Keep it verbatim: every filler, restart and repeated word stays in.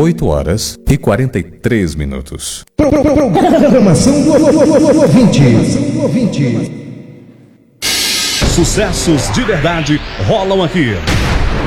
oito horas e quarenta e três minutos. Programação do ouvinte. Sucessos de verdade rolam aqui.